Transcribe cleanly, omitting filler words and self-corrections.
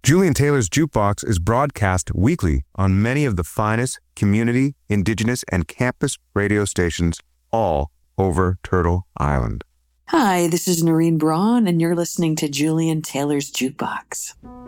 Julian Taylor's Jukebox is broadcast weekly on many of the finest community, indigenous, and campus radio stations all over Turtle Island. Hi, this is Noreen Braun, and you're listening to Julian Taylor's Jukebox.